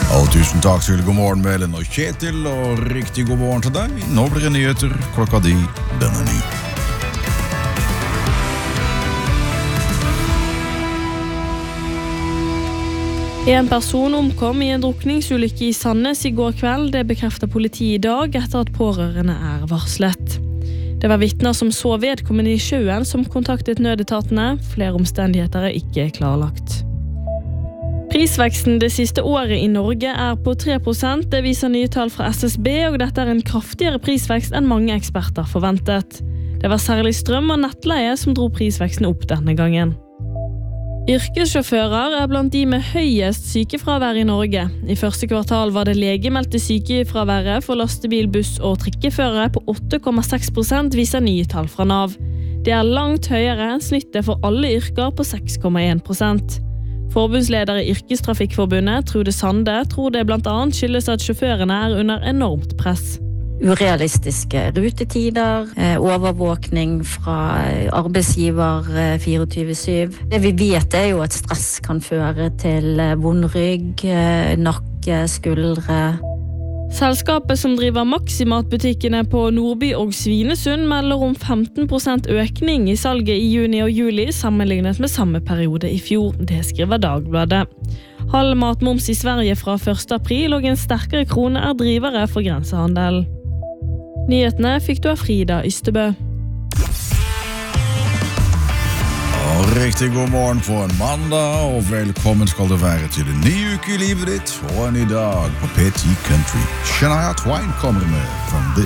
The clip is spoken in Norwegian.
Og tusen takk til God morgen, Melen og Kjetil, og riktig god morgen til deg. Nå blir det nyheter, klokka den 9. En person omkom i en drukningsulykke i Sandnes i går kveld. Det bekrefter politiet i dag etter at pårørende er varslet. Det var vitner som så vedkommende i sjøen som kontaktet nødetatene. Flere omstendigheter er ikke klarlagt. Prisveksten det siste året i Norge er på 3%. Det viser nye tall fra SSB, og dette er en kraftigere prisvekst enn mange eksperter forventet. Det var særlig strøm og nettleie som dro prisveksten opp denne gangen. Yrkessjåfører er blant de med høyest sykefravær i Norge. I første kvartal var det legemeldte sykefraværet for lastebil, buss og trikkeførere på 8,6%, viser nye tall fra Nav. Det er langt høyere enn snittet for alle yrker på 6,1%. Forbundsleder i Yrkestrafikkforbundet, Trude Sande, tror det blant annet skyldes at sjåførene er under enormt press. Urealistiske rutetider, overvåkning fra arbeidsgiver 24/7. Det vi vet er jo at stress kan føre til vond rygg, nakke, skuldre. Selskapet som driver Maximat-butikkene på Nordby og Svinesund melder om 15% økning i salget i juni og juli sammenlignet med samme periode i fjor. Det skriver Dagbladet. Halv matmoms i Sverige fra 1. april og en sterkere krone er drivere for grensehandel. Nyhetene fikk du av Frida Ystebø. Og riktig god morgen på en mandag, og velkommen skal det være til en ny uke i livet ditt, og en ny dag på P10 Country. Shania Twain kommer med From This